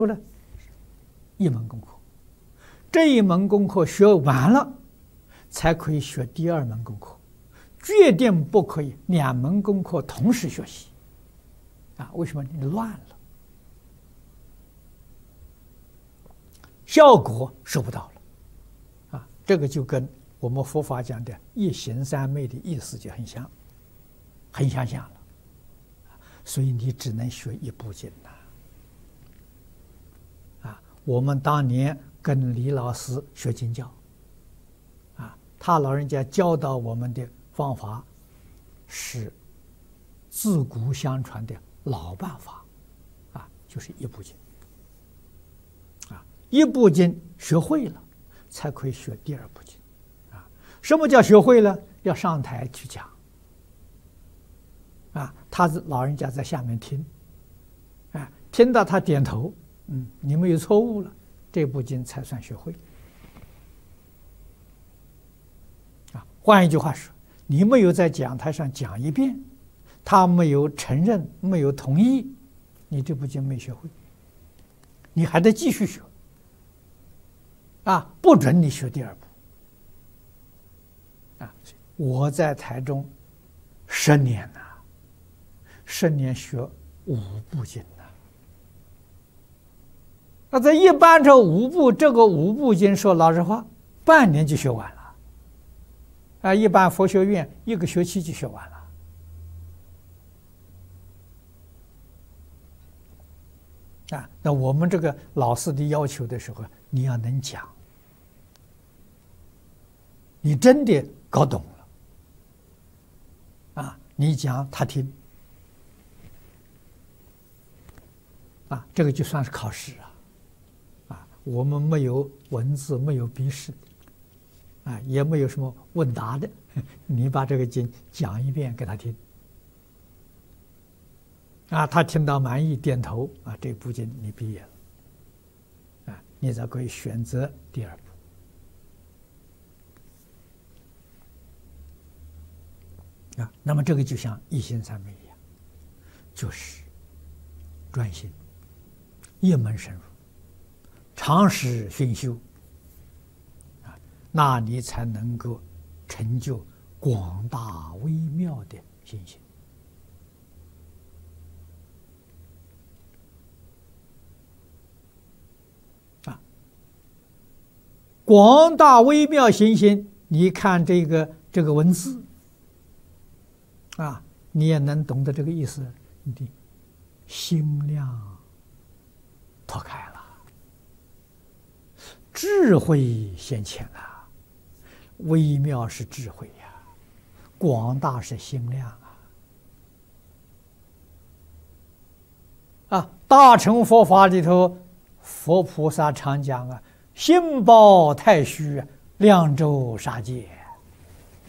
不了一门功课，这一门功课学完了，才可以学第二门功课，决定不可以两门功课同时学习。为什么？你乱了，效果收不到了。这个就跟我们佛法讲的一行三昧的意思就很像，很相像了。所以你只能学一部经我们当年跟李老师学经教，他老人家教导我们的方法是自古相传的老办法，就是一部经，一部经学会了，才可以学第二部经，什么叫学会了？要上台去讲，他老人家在下面听，听到他点头，你没有错误了，这部经才算学会。换一句话说，你没有在讲台上讲一遍，他没有承认，没有同意，你这部经没学会，你还得继续学，不准你学第二部。我在台中10年10年学5部经那在一般这5部经，说老实话，半年就学完了。一般佛学院1个学期就学完了。那我们这个老师的要求的时候，你要能讲，你真的搞懂了，你讲他听，这个就算是考试我们没有文字，没有笔试，也没有什么问答的，你把这个经讲一遍给他听，他听到满意点头，这部经你毕业了，你才可以选择第二部。那么这个就像一行三昧一样，就是专心，一门深入，长时熏修，那你才能够成就广大微妙的心性。广大微妙心性，你看这个文字，你也能懂得这个意思，你的心量拓开了，智慧显浅了。微妙是智慧呀，广大是心量大乘佛法里头，佛菩萨常讲心包太虚，量周沙界。